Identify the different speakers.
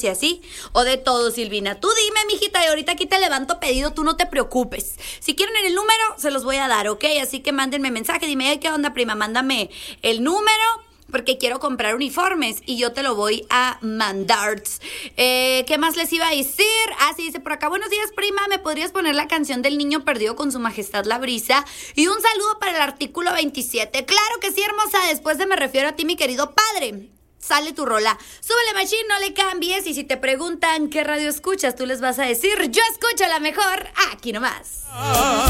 Speaker 1: y así, o de todo, Silvina. Tú dime, mijita, y ahorita aquí te levanto pedido, tú no te preocupes. Si quieren el número, se los voy a dar, ¿ok? Así que mándenme mensaje, dime, ¿qué onda, prima? Mándame el número, porque quiero comprar uniformes y yo te lo voy a mandar. ¿Qué más les iba a decir? Sí, dice por acá, buenos días, prima, ¿me podrías poner la canción del niño perdido con su majestad la brisa? Y un saludo para el artículo 27. Claro que sí, hermosa, después de me refiero a ti, mi querido padre. Sale tu rola. Súbele, machín, no le cambies. Y si te preguntan qué radio escuchas, tú les vas a decir, yo escucho la mejor aquí nomás.